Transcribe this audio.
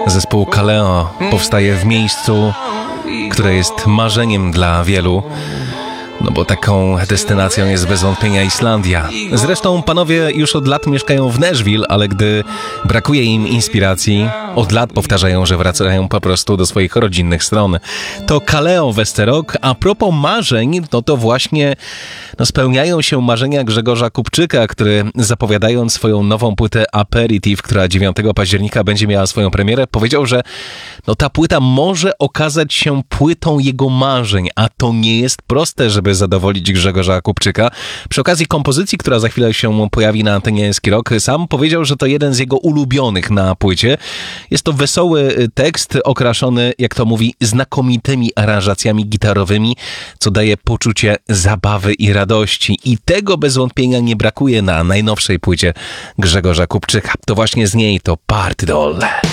Zespół Kaleo powstaje w miejscu, które jest marzeniem dla wielu. No bo taką destynacją jest bez wątpienia Islandia. Zresztą panowie już od lat mieszkają w Nashville, ale gdy brakuje im inspiracji, od lat powtarzają, że wracają po prostu do swoich rodzinnych stron. To Kaleo Westerok. A propos marzeń, to właśnie spełniają się marzenia Grzegorza Kupczyka, który zapowiadając swoją nową płytę Aperitif, która 9 października będzie miała swoją premierę, powiedział, że ta płyta może okazać się płytą jego marzeń, a to nie jest proste, żeby zadowolić Grzegorza Kupczyka. Przy okazji kompozycji, która za chwilę się pojawi na antenie SK Rock, sam powiedział, że to jeden z jego ulubionych na płycie. Jest to wesoły tekst okraszony, jak to mówi, znakomitymi aranżacjami gitarowymi, co daje poczucie zabawy i radości. I tego bez wątpienia nie brakuje na najnowszej płycie Grzegorza Kupczyka. To właśnie z niej to Party Doll.